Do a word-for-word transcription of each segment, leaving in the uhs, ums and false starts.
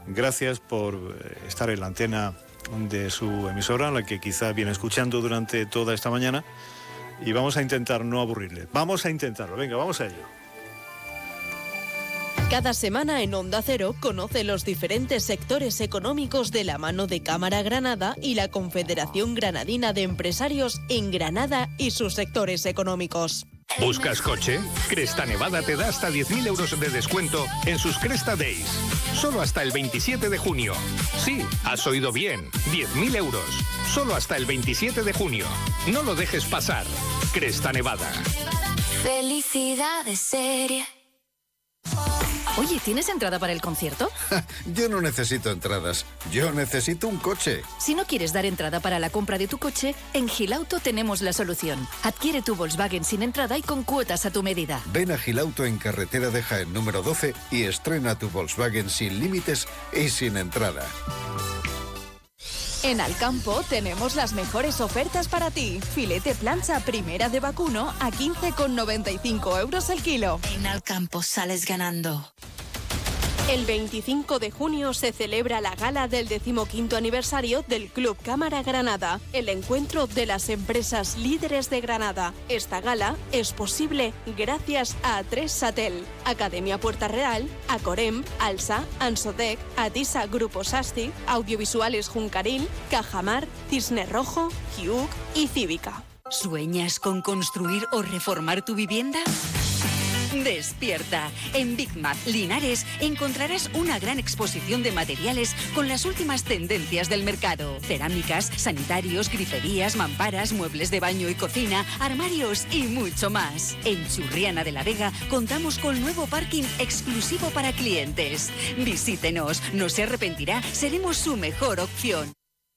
gracias por estar en la antena de su emisora, la que quizá viene escuchando durante toda esta mañana, y vamos a intentar no aburrirle. Vamos a intentarlo, venga, vamos a ello. Cada semana en Onda Cero conoce los diferentes sectores económicos de la mano de Cámara Granada y la Confederación Granadina de Empresarios en Granada y sus sectores económicos. ¿Buscas coche? Cresta Nevada te da hasta diez mil euros de descuento en sus Cresta Days. Solo hasta el veintisiete de junio. Sí, has oído bien. diez mil euros. Solo hasta el veintisiete de junio. No lo dejes pasar. Cresta Nevada. Felicidades seria. Oye, ¿tienes entrada para el concierto? Yo no necesito entradas, yo necesito un coche. Si no quieres dar entrada para la compra de tu coche, en Gilauto tenemos la solución. Adquiere tu Volkswagen sin entrada y con cuotas a tu medida. Ven a Gilauto en carretera de Jaén número doce y estrena tu Volkswagen sin límites y sin entrada. En Alcampo tenemos las mejores ofertas para ti. Filete plancha primera de vacuno a quince con noventa y cinco euros el kilo. En Alcampo sales ganando. El veinticinco de junio se celebra la gala del decimoquinto aniversario del Club Cámara Granada, el encuentro de las empresas líderes de Granada. Esta gala es posible gracias a tres Satel, Academia Puerta Real, Acorem, Alsa, Ansodec, Atisa Grupo Sasti, Audiovisuales Juncaril, Cajamar, Cisne Rojo, Giuc y Cívica. ¿Sueñas con construir o reformar tu vivienda? Despierta. En Big Mac Linares encontrarás una gran exposición de materiales con las últimas tendencias del mercado. Cerámicas, sanitarios, griferías, mamparas, muebles de baño y cocina, armarios y mucho más. En Churriana de la Vega contamos con nuevo parking exclusivo para clientes. Visítenos, no se arrepentirá, seremos su mejor opción.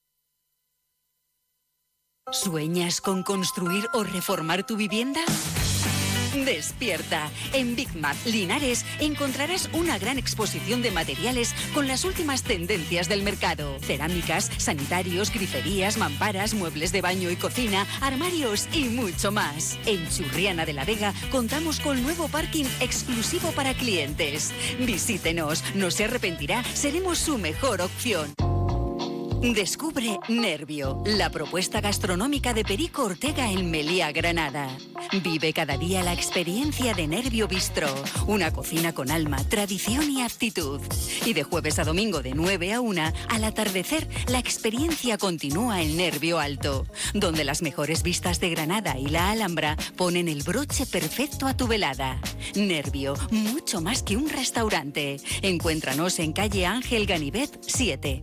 ¿Sueñas con construir o reformar tu vivienda? Despierta. En Big Mac Linares encontrarás una gran exposición de materiales con las últimas tendencias del mercado. Cerámicas, sanitarios, griferías, mamparas, muebles de baño y cocina, armarios y mucho más. En Churriana de la Vega contamos con nuevo parking exclusivo para clientes. Visítenos, no se arrepentirá, seremos su mejor opción. Descubre Nervio, la propuesta gastronómica de Perico Ortega en Meliá, Granada. Vive cada día la experiencia de Nervio Bistró, una cocina con alma, tradición y actitud. Y de jueves a domingo de nueve a una, al atardecer, la experiencia continúa en Nervio Alto, donde las mejores vistas de Granada y la Alhambra ponen el broche perfecto a tu velada. Nervio, mucho más que un restaurante. Encuéntranos en calle Ángel Ganivet siete.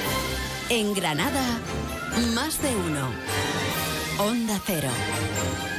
En Granada, más de uno. Onda Cero.